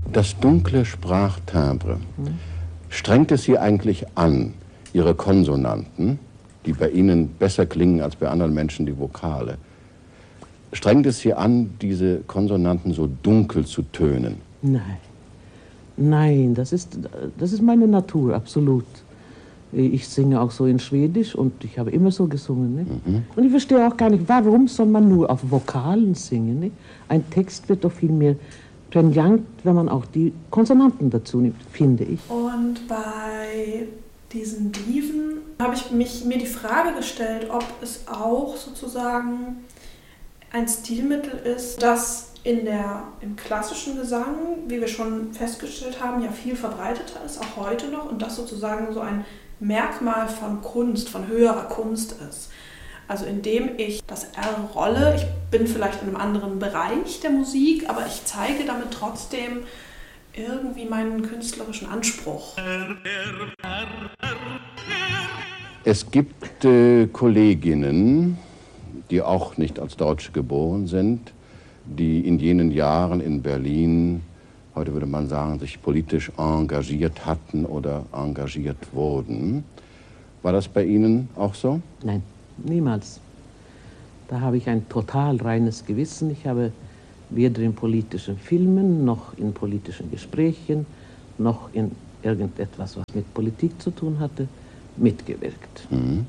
Das dunkle Sprachtimbre, strengt es Sie eigentlich an, Ihre Konsonanten, die bei Ihnen besser klingen als bei anderen Menschen die Vokale, strengt es Sie an, diese Konsonanten so dunkel zu tönen? Nein, das ist meine Natur, absolut. Ich singe auch so in Schwedisch und ich habe immer so gesungen. Ne? Und ich verstehe auch gar nicht, warum soll man nur auf Vokalen singen? Ne? Ein Text wird doch viel mehr prägnant, wenn man auch die Konsonanten dazu nimmt, finde ich. Und bei diesen Diven habe ich mir die Frage gestellt, ob es auch sozusagen ein Stilmittel ist, das im klassischen Gesang, wie wir schon festgestellt haben, ja viel verbreiteter ist, auch heute noch, und das sozusagen so ein Merkmal von Kunst, von höherer Kunst ist. Also indem ich das R rolle, ich bin vielleicht in einem anderen Bereich der Musik, aber ich zeige damit trotzdem irgendwie meinen künstlerischen Anspruch. Es gibt Kolleginnen, die auch nicht als Deutsche geboren sind, die in jenen Jahren in Berlin, heute würde man sagen, sich politisch engagiert hatten oder engagiert wurden. War das bei Ihnen auch so? Nein, niemals. Da habe ich ein total reines Gewissen. Ich habe weder in politischen Filmen, noch in politischen Gesprächen, noch in irgendetwas, was mit Politik zu tun hatte, mitgewirkt.